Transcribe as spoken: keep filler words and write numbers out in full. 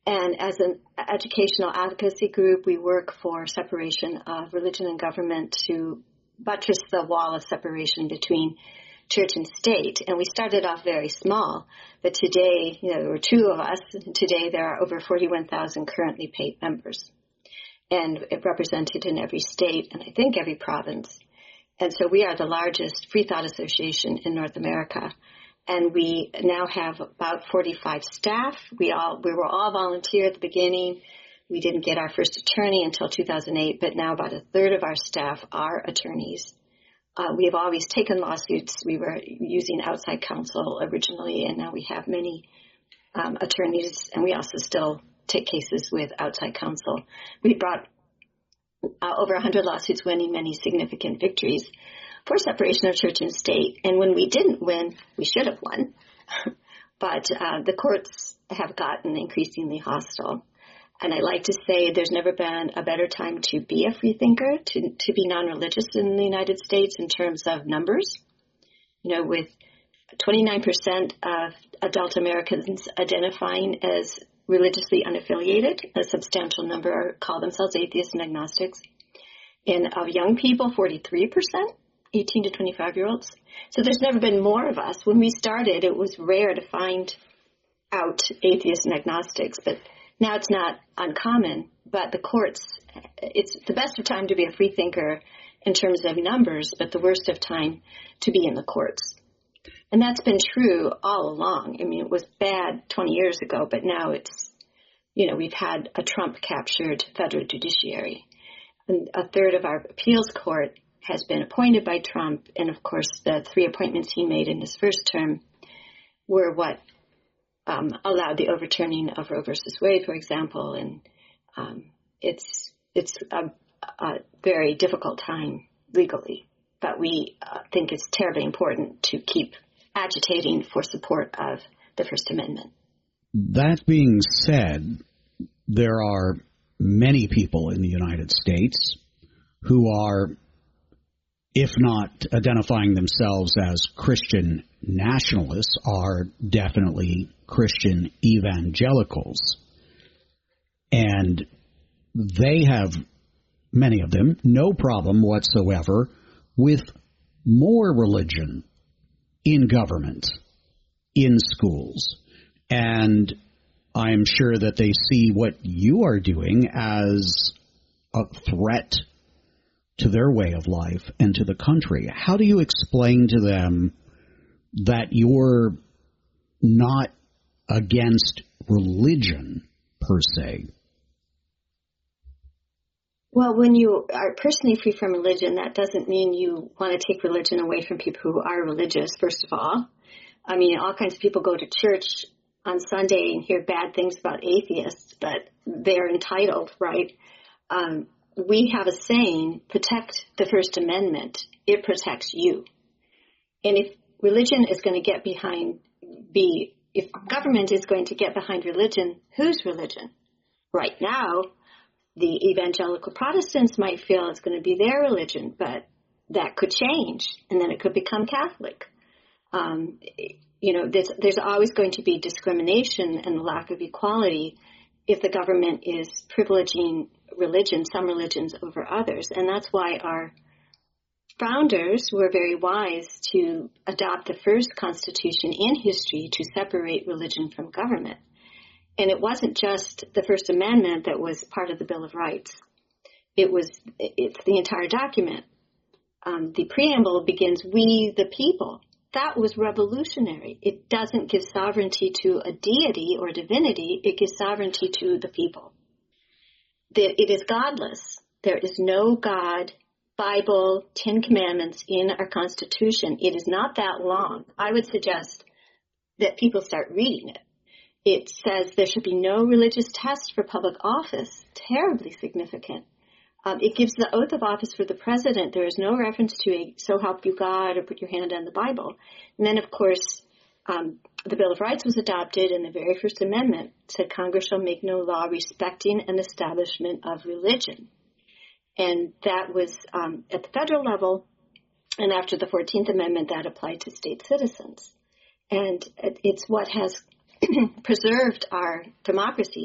And as an educational advocacy group, we work for separation of religion and government to buttress the wall of separation between church and state. And we started off very small, but today, you know, there were two of us, and today there are over forty-one thousand currently paid members, and represented in every state and I think every province. And so we are the largest free thought association in North America. And we now have about forty-five staff. We all, we were all volunteer at the beginning. We didn't get our first attorney until two thousand eight, but now about a third of our staff are attorneys. Uh, we have always taken lawsuits. We were using outside counsel originally, and now we have many um, attorneys, and we also still take cases with outside counsel. We brought uh, over one hundred lawsuits, winning many significant victories for separation of church and state. And when we didn't win, we should have won. But uh, the courts have gotten increasingly hostile. And I like to say there's never been a better time to be a free thinker, to, to be non-religious in the United States in terms of numbers. You know, with twenty-nine percent of adult Americans identifying as religiously unaffiliated, a substantial number call themselves atheists and agnostics. And of young people, forty-three percent. eighteen to twenty-five-year-olds. So there's never been more of us. When we started, it was rare to find out atheists and agnostics, but now it's not uncommon. But the courts, it's the best of time to be a free thinker in terms of numbers, but the worst of time to be in the courts. And that's been true all along. I mean, it was bad twenty years ago, but now it's, you know, we've had a Trump-captured federal judiciary. And a third of our appeals court has been appointed by Trump, and of course the three appointments he made in his first term were what um, allowed the overturning of Roe versus Wade, for example, and um, it's it's a, a very difficult time legally, but we uh, think it's terribly important to keep agitating for support of the First Amendment. That being said, there are many people in the United States who are, if not identifying themselves as Christian nationalists, are definitely Christian evangelicals. And they have, many of them, no problem whatsoever with more religion in government, in schools. And I'm sure that they see what you are doing as a threat to their way of life and to the country. How do you explain to them that you're not against religion per se? Well, when you are personally free from religion, that doesn't mean you want to take religion away from people who are religious, first of all. I mean, all kinds of people go to church on Sunday and hear bad things about atheists, but they're entitled, right? Um, we have a saying, protect the First Amendment. It protects you. And if religion is going to get behind, be, if government is going to get behind religion, whose religion? Right now, the evangelical Protestants might feel it's going to be their religion, but that could change, and then it could become Catholic. Um, you know, there's, there's always going to be discrimination and lack of equality if the government is privileging religion, some religions over others. And that's why our founders were very wise to adopt the first constitution in history to separate religion from government. And it wasn't just the First Amendment that was part of the Bill of Rights. It was, it's the entire document. Um, the preamble begins, "We the people." That was revolutionary. It doesn't give sovereignty to a deity or divinity. It gives sovereignty to the people. It is godless. There is no God, Bible, Ten Commandments in our Constitution. It is not that long. I would suggest that people start reading it. It says there should be no religious test for public office. Terribly significant. Um, it gives the oath of office for the president. There is no reference to a "so help you God" or "put your hand on the Bible." And then, of course, um, the Bill of Rights was adopted, and the very First Amendment said Congress shall make no law respecting an establishment of religion. And that was um, at the federal level, and after the fourteenth Amendment, that applied to state citizens. And it's what has preserved our democracy